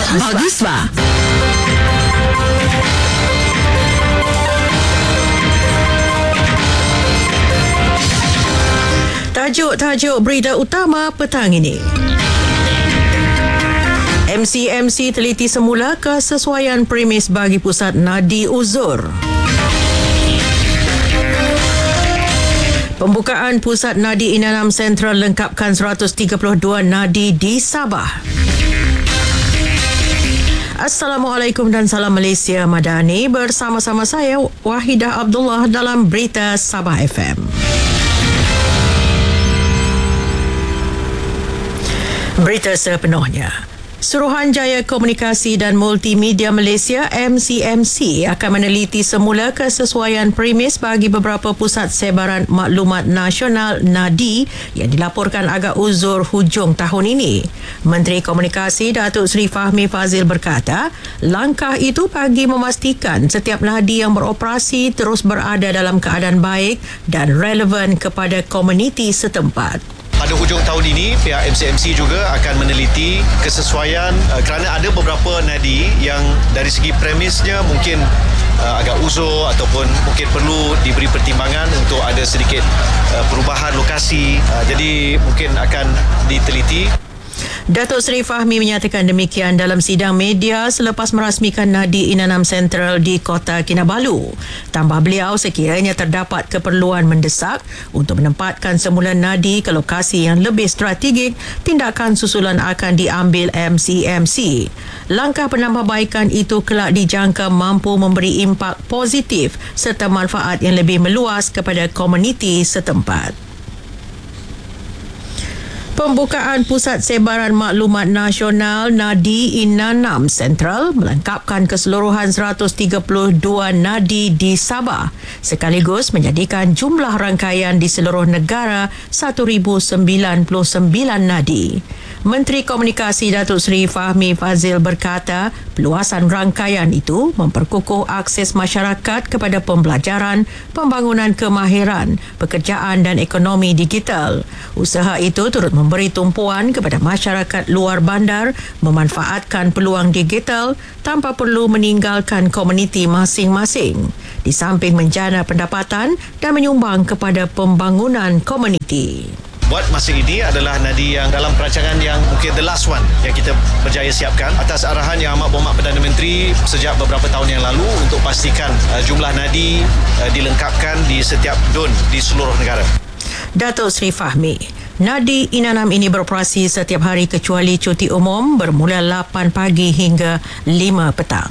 Aguswa. Tajuk berita utama petang ini. MCMC teliti semula kesesuaian premis bagi pusat nadi uzur. Pembukaan pusat nadi Inanam Sentral lengkapkan 132 nadi di Sabah. Assalamualaikum dan salam Malaysia Madani, bersama-sama saya Wahidah Abdullah dalam Berita Sabah FM. Berita sepenuhnya. Suruhanjaya Komunikasi dan Multimedia Malaysia MCMC akan meneliti semula kesesuaian premis bagi beberapa pusat sebaran maklumat nasional NADI yang dilaporkan agak uzur hujung tahun ini. Menteri Komunikasi Datuk Seri Fahmi Fazil berkata, langkah itu bagi memastikan setiap NADI yang beroperasi terus berada dalam keadaan baik dan relevan kepada komuniti setempat. Pada hujung tahun ini, pihak MCMC juga akan meneliti kesesuaian kerana ada beberapa nadi yang dari segi premisnya mungkin agak uzur ataupun mungkin perlu diberi pertimbangan untuk ada sedikit perubahan lokasi. Jadi mungkin akan diteliti. Datuk Seri Fahmi menyatakan demikian dalam sidang media selepas merasmikan Nadi Inanam Sentral di Kota Kinabalu. Tambah beliau, sekiranya terdapat keperluan mendesak untuk menempatkan semula Nadi ke lokasi yang lebih strategik, tindakan susulan akan diambil MCMC. Langkah penambahbaikan itu kelak dijangka mampu memberi impak positif serta manfaat yang lebih meluas kepada komuniti setempat. Pembukaan Pusat Sebaran Maklumat Nasional Nadi Inanam Sentral melengkapkan keseluruhan 132 nadi di Sabah sekaligus menjadikan jumlah rangkaian di seluruh negara 1,099 nadi. Menteri Komunikasi Datuk Seri Fahmi Fazil berkata, peluasan rangkaian itu memperkukuh akses masyarakat kepada pembelajaran, pembangunan kemahiran, pekerjaan dan ekonomi digital. Usaha itu turut memberi tumpuan kepada masyarakat luar bandar memanfaatkan peluang digital tanpa perlu meninggalkan komuniti masing-masing, di samping menjana pendapatan dan menyumbang kepada pembangunan komuniti. Buat masa ini adalah nadi yang dalam perancangan yang mungkin the last one yang kita berjaya siapkan atas arahan Yang Amat Berhormat Perdana Menteri sejak beberapa tahun yang lalu untuk pastikan jumlah nadi dilengkapkan di setiap DUN di seluruh negara. Datuk Seri Fahmi, Nadi Inanam ini beroperasi setiap hari kecuali cuti umum bermula 8 pagi hingga 5 petang.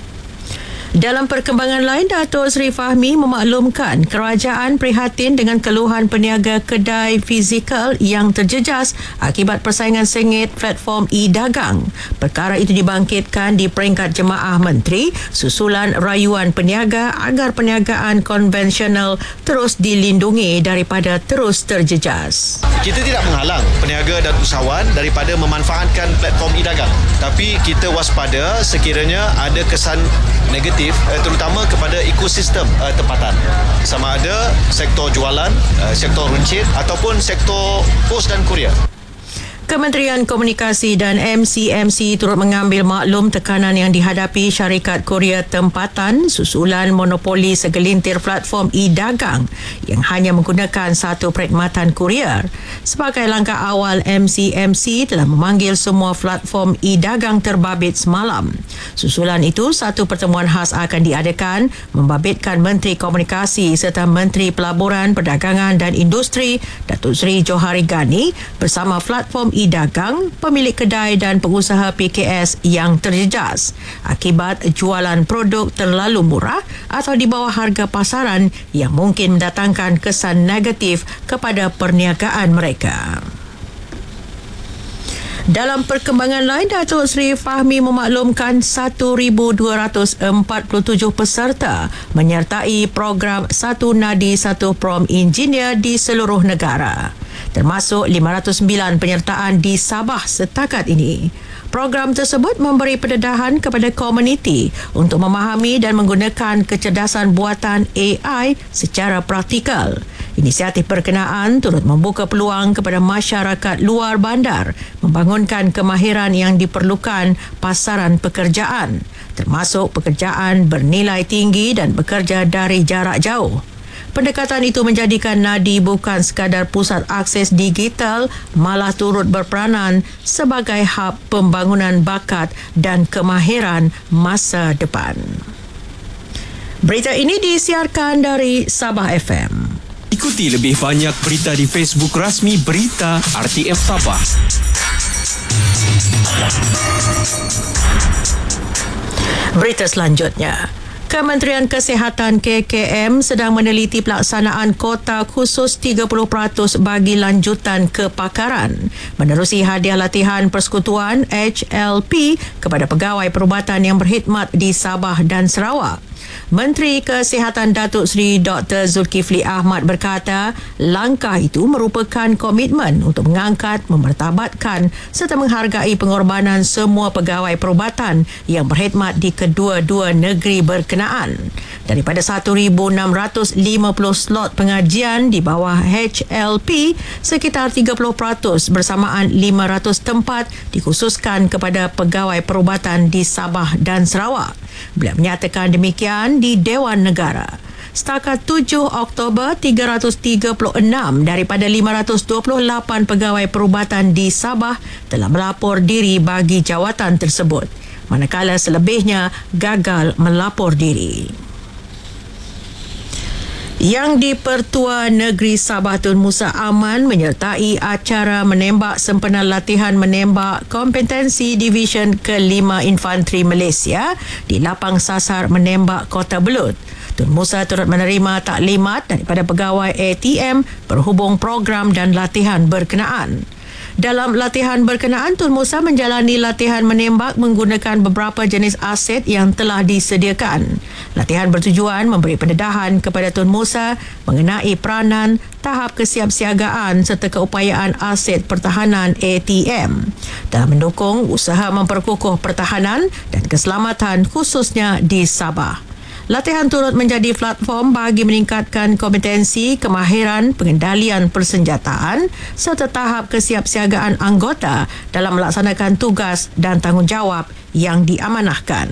Dalam perkembangan lain, Datuk Seri Fahmi memaklumkan kerajaan prihatin dengan keluhan peniaga kedai fizikal yang terjejas akibat persaingan sengit platform e-dagang. Perkara itu dibangkitkan di peringkat Jemaah Menteri susulan rayuan peniaga agar perniagaan konvensional terus dilindungi daripada terus terjejas. Kita tidak menghalang peniaga dan usahawan daripada memanfaatkan platform e-dagang, tapi kita waspada sekiranya ada kesan negatif terutama kepada ekosistem tempatan, sama ada sektor jualan, sektor runcit ataupun sektor pos dan kurier. Kementerian Komunikasi dan MCMC turut mengambil maklum tekanan yang dihadapi syarikat kurier tempatan susulan monopoli segelintir platform e-dagang yang hanya menggunakan satu perkhidmatan kurier. Sebagai langkah awal, MCMC telah memanggil semua platform e-dagang terbabit semalam. Susulan itu, satu pertemuan khas akan diadakan membabitkan Menteri Komunikasi serta Menteri Pelaburan, Perdagangan dan Industri Datuk Seri Johari Gani bersama platform e-dagang, pemilik kedai dan pengusaha PKS yang terjejas akibat jualan produk terlalu murah atau di bawah harga pasaran yang mungkin mendatangkan kesan negatif kepada perniagaan mereka. Dalam perkembangan lain, Datuk Seri Fahmi memaklumkan 1,247 peserta menyertai program Satu Nadi Satu Prom Engineer di seluruh negara, termasuk 509 penyertaan di Sabah setakat ini. Program tersebut memberi pendedahan kepada komuniti untuk memahami dan menggunakan kecerdasan buatan AI secara praktikal. Inisiatif berkenaan turut membuka peluang kepada masyarakat luar bandar membangunkan kemahiran yang diperlukan pasaran pekerjaan, termasuk pekerjaan bernilai tinggi dan bekerja dari jarak jauh. Pendekatan itu menjadikan Nadi bukan sekadar pusat akses digital, malah turut berperanan sebagai hub pembangunan bakat dan kemahiran masa depan. Berita ini disiarkan dari Sabah FM. Ikuti lebih banyak berita di Facebook rasmi Berita RTM Sabah. Berita selanjutnya. Kementerian Kesihatan KKM sedang meneliti pelaksanaan kota khusus 30% bagi lanjutan kepakaran menerusi hadiah latihan persekutuan HLP kepada pegawai perubatan yang berkhidmat di Sabah dan Sarawak. Menteri Kesihatan Datuk Seri Dr. Zulkifli Ahmad berkata, langkah itu merupakan komitmen untuk mengangkat, memertabatkan serta menghargai pengorbanan semua pegawai perubatan yang berkhidmat di kedua-dua negeri berkenaan. Daripada 1,650 slot pengajian di bawah HLP, sekitar 30% bersamaan 500 tempat dikhususkan kepada pegawai perubatan di Sabah dan Sarawak. Beliau menyatakan demikian di Dewan Negara. Setakat 7 Oktober, 336 daripada 528 pegawai perubatan di Sabah telah melapor diri bagi jawatan tersebut, manakala selebihnya gagal melapor diri. Yang di-Pertua Negeri Sabah Tun Musa Aman menyertai acara menembak sempena latihan menembak kompetensi Division ke-5 Infanteri Malaysia di lapang sasar menembak Kota Belud. Tun Musa turut menerima taklimat daripada pegawai ATM berhubung program dan latihan berkenaan. Dalam latihan berkenaan, Tun Musa menjalani latihan menembak menggunakan beberapa jenis aset yang telah disediakan. Latihan bertujuan memberi pendedahan kepada Tun Musa mengenai peranan, tahap kesiapsiagaan serta keupayaan aset pertahanan ATM dalam mendukung usaha memperkukuh pertahanan dan keselamatan khususnya di Sabah. Latihan turut menjadi platform bagi meningkatkan kompetensi, kemahiran, pengendalian persenjataan serta tahap kesiapsiagaan anggota dalam melaksanakan tugas dan tanggungjawab yang diamanahkan.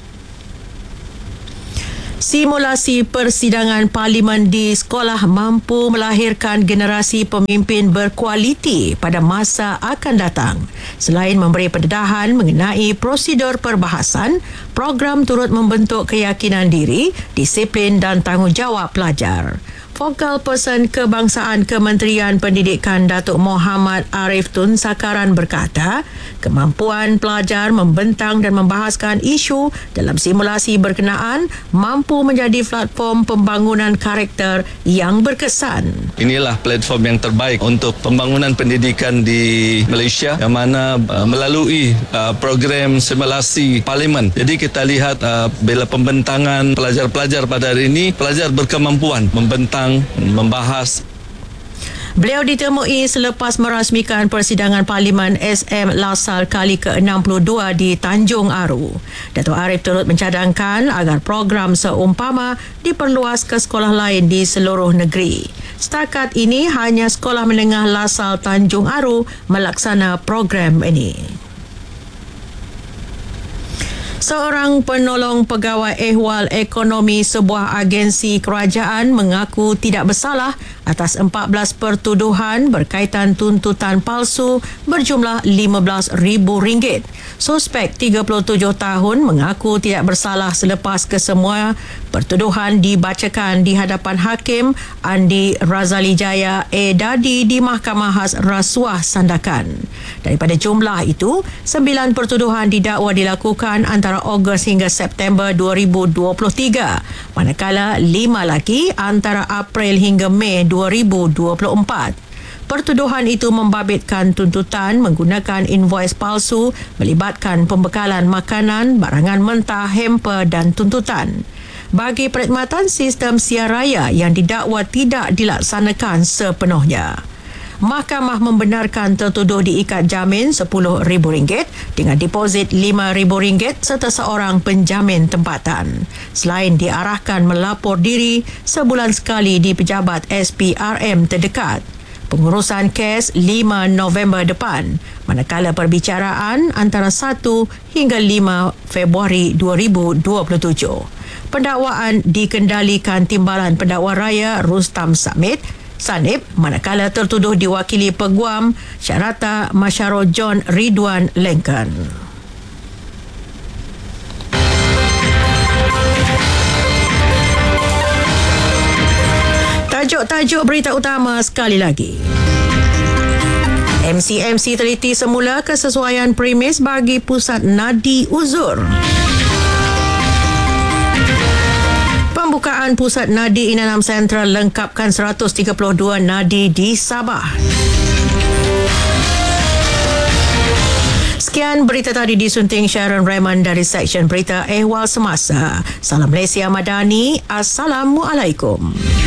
Simulasi persidangan parlimen di sekolah mampu melahirkan generasi pemimpin berkualiti pada masa akan datang. Selain memberi pendedahan mengenai prosedur perbahasan, program turut membentuk keyakinan diri, disiplin dan tanggungjawab pelajar. Focal Person Kebangsaan Kementerian Pendidikan Datuk Muhammad Arif Tun Sakaran berkata, kemampuan pelajar membentang dan membahaskan isu dalam simulasi berkenaan mampu menjadi platform pembangunan karakter yang berkesan. Inilah platform yang terbaik untuk pembangunan pendidikan di Malaysia yang mana melalui program simulasi parlimen. Jadi kita lihat bila pembentangan pelajar-pelajar pada hari ini, pelajar berkemampuan membentang, membahas. Beliau ditemui selepas merasmikan persidangan Parlimen SM Lasal kali ke-62 di Tanjung Aru. Datuk Arif turut mencadangkan agar program seumpama diperluas ke sekolah lain di seluruh negeri. Setakat ini hanya Sekolah Menengah Lasal Tanjung Aru melaksana program ini. Seorang penolong pegawai ehwal ekonomi sebuah agensi kerajaan mengaku tidak bersalah atas 14 pertuduhan berkaitan tuntutan palsu berjumlah RM15,000. Suspek 37 tahun mengaku tidak bersalah selepas kesemua pertuduhan dibacakan di hadapan Hakim Andi Razali Jaya Dadi di Mahkamah Khas Rasuah Sandakan. Daripada jumlah itu, 9 pertuduhan didakwa dilakukan antara Ogos hingga September 2023, manakala 5 lagi antara April hingga Mei 2024. Pertuduhan itu membabitkan tuntutan menggunakan invoice palsu, melibatkan pembekalan makanan, barangan mentah, hamper dan tuntutan. Bagi perkhidmatan sistem siar raya yang didakwa tidak dilaksanakan sepenuhnya. Mahkamah membenarkan tertuduh diikat jamin RM10,000 dengan deposit RM5,000 serta seorang penjamin tempatan. Selain diarahkan melapor diri sebulan sekali di pejabat SPRM terdekat. Pengurusan kes 5 November depan, manakala perbicaraan antara 1 hingga 5 Februari 2027. Pendakwaan dikendalikan Timbalan Pendakwa Raya Rustam Sanib, manakala tertuduh diwakili Peguam Syarata Masyaro John Ridwan Lincoln. Tajuk-tajuk berita utama sekali lagi. MCMC teliti semula kesesuaian premis bagi pusat nadi uzur. Pembukaan pusat nadi Inanam Sentral lengkapkan 132 nadi di Sabah. Sekian berita tadi disunting Sharon Raymond dari Seksyen Berita Ehwal Semasa. Salam Malaysia Madani. Assalamualaikum.